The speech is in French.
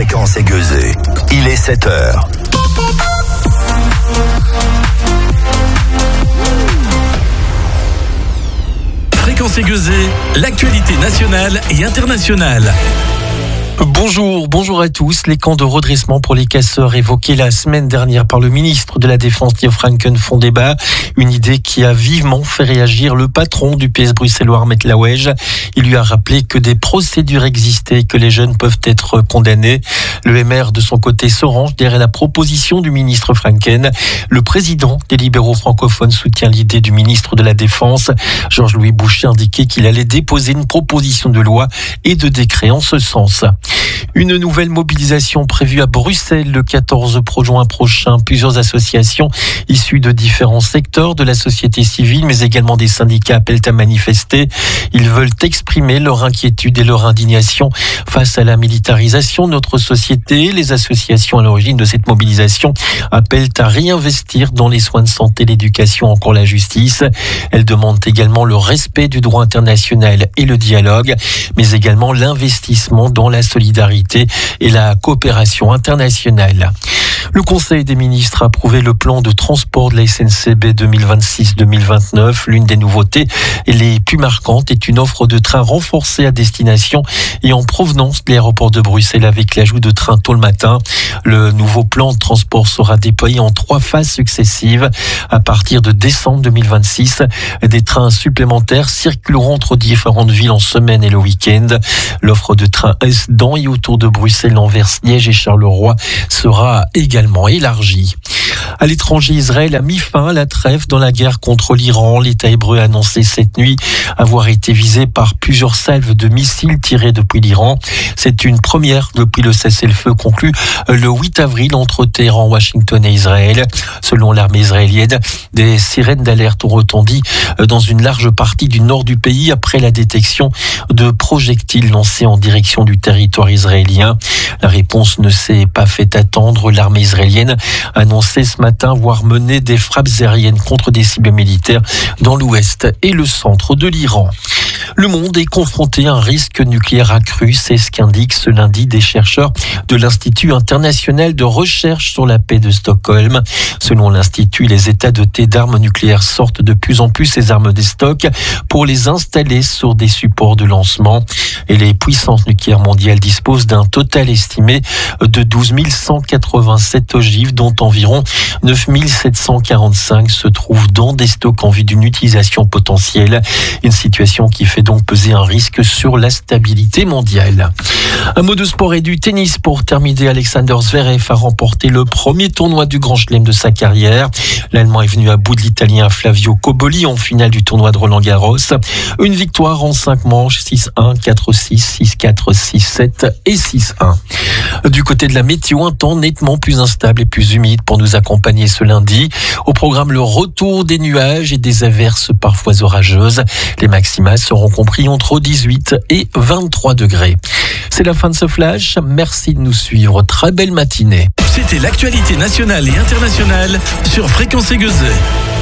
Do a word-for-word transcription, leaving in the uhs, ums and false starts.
Fréquence Aiguezée. Il est sept heures. Fréquence Aiguezée, l'actualité nationale et internationale. Bonjour, bonjour à tous. Les camps de redressement pour les casseurs évoqués la semaine dernière par le ministre de la Défense Theo Franken font débat. Une idée qui a vivement fait réagir le patron du P S bruxellois Ahmed Laouej. Il lui a rappelé que des procédures existaient et que les jeunes peuvent être condamnés. Le M R de son côté se range derrière la proposition du ministre Franken. Le président des libéraux francophones soutient l'idée du ministre de la Défense. Georges-Louis Boucher indiquait qu'il allait déposer une proposition de loi et de décret en ce sens. Une nouvelle mobilisation prévue à Bruxelles le quatorze juin prochain. Plusieurs associations issues de différents secteurs de la société civile, mais également des syndicats appellent à manifester. Ils veulent exprimer leur inquiétude et leur indignation face à la militarisation de notre société. Les associations à l'origine de cette mobilisation appellent à réinvestir dans les soins de santé, l'éducation, encore la justice. Elles demandent également le respect du droit international et le dialogue, mais également l'investissement dans la solidarité et la coopération internationale. Le Conseil des ministres a approuvé le plan de transport de la S N C B deux mille vingt-six deux mille vingt-neuf. L'une des nouveautés et les plus marquantes est une offre de trains renforcée à destination et en provenance de l'aéroport de Bruxelles avec l'ajout de trains tôt le matin. Le nouveau plan de transport sera déployé en trois phases successives. À partir de décembre deux mille vingt-six, des trains supplémentaires circuleront entre différentes villes en semaine et le week-end. L'offre de trains S dans et autour de Bruxelles, Anvers, Liège et Charleroi sera également élargie. À l'étranger, Israël a mis fin à la trêve dans la guerre contre l'Iran. L'État hébreu a annoncé cette nuit avoir été visé par plusieurs salves de missiles tirés depuis l'Iran. C'est une première depuis le cessez-le-feu conclu le huit avril entre Téhéran, Washington et Israël. Selon l'armée israélienne, des sirènes d'alerte ont retenti dans une large partie du nord du pays après la détection de projectiles lancés en direction du territoire israélien. La réponse ne s'est pas fait attendre. L'armée israélienne a annoncé ce matin avoir mené des frappes aériennes contre des cibles militaires dans l'ouest et le centre de l'Iran. Le monde est confronté à un risque nucléaire accru, c'est ce qu'indiquent ce lundi des chercheurs de l'Institut international de recherche sur la paix de Stockholm. Selon l'Institut, les états dotés d'armes nucléaires sortent de plus en plus ces armes des stocks pour les installer sur des supports de lancement. Et les puissances nucléaires mondiales disposent d'un total estimé de douze mille cent quatre-vingt-sept ogives, dont environ neuf mille sept cent quarante-cinq se trouvent dans des stocks en vue d'une utilisation potentielle. Une situation qui fait donc peser un risque sur la stabilité mondiale. Un mot de sport et du tennis pour terminer. Alexander Zverev a remporté le premier tournoi du Grand Chelem de sa carrière. L'Allemand est venu à bout de l'Italien Flavio Cobolli en finale du tournoi de Roland-Garros. Une victoire en cinq manches, six un, quatre six, six quatre, six sept et six un. Du côté de la météo, un temps nettement plus instable et plus humide pour nous accompagner ce lundi. Au programme, le retour des nuages et des averses parfois orageuses. Les maxima seront compris entre dix-huit et vingt-trois degrés. C'est la fin de ce flash. Merci de nous suivre. Très belle matinée. C'était l'actualité nationale et internationale sur Fréquence Aiguezée.